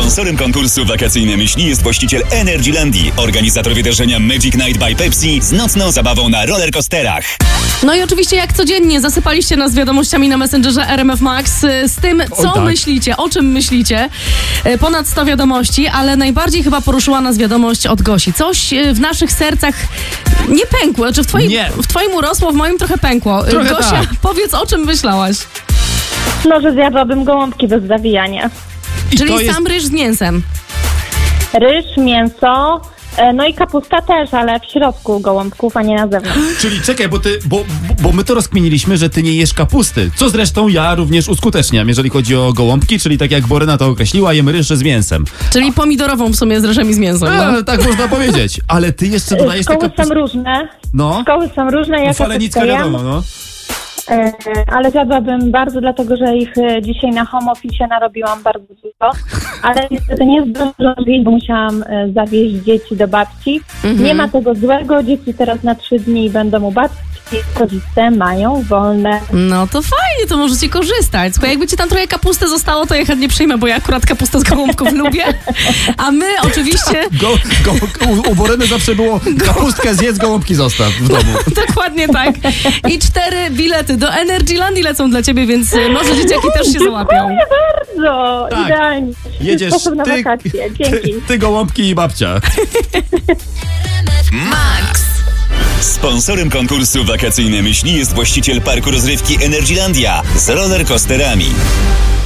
Sponsorem konkursu Wakacyjne Myśli jest właściciel Energylandii, organizator wydarzenia Magic Night by Pepsi z nocną zabawą na rollercoasterach. No i oczywiście jak codziennie zasypaliście nas wiadomościami na Messengerze RMF Max z tym, co myślicie, o czym myślicie. Ponad 100 wiadomości, ale najbardziej chyba poruszyła nas wiadomość od Gosi. Coś w naszych sercach nie pękło, czy w twoim urosło, w moim trochę pękło. Trochę Gosia, tak. powiedz, o czym myślałaś? No, że zjadłabym gołąbki bez zawijania. Czyli sam ryż z mięsem. Ryż, mięso, no i kapusta też, ale w środku gołąbków, a nie na zewnątrz. Czyli czekaj, bo my to rozkminiliśmy, że ty nie jesz kapusty. Co zresztą ja również uskuteczniam, jeżeli chodzi o gołąbki, czyli tak jak Boryna to określiła, jem ryż z mięsem. Czyli pomidorową w sumie z ryżem i z mięsem. No. Tak można powiedzieć. Ale ty jeszcze dodajesz te Szkoły kapusty. są różne. No. Szkoły są różne, ja Falenicka kapustę jem, wiadomo, no. ale zjadłabym bardzo, dlatego że ich dzisiaj na home office narobiłam bardzo dużo, ale niestety nie zdążyłam zjeść, bo musiałam zawieźć dzieci do babci. Nie ma tego złego, dzieci teraz na 3 dni będą u babci, rodzice mają wolne. No to fajnie, to możecie korzystać. Słuchaj, jakby ci tam trochę kapusty zostało, to ja chętnie przyjmę, bo ja akurat kapustę z gołąbków lubię. A my oczywiście... U Boryny zawsze było kapustkę zjedz, gołąbki zostaw w domu. Dokładnie tak. I 4 bilety do Energylandii lecą dla ciebie, więc może dzieciaki też się załapią. Dziękuję bardzo, Tak. idealnie. Jedziesz Sposób na wakacje, dzięki. ty gołąbki i babcia. Max. Sponsorem konkursu Wakacyjne Myśli jest właściciel parku rozrywki Energylandia z rollercoasterami.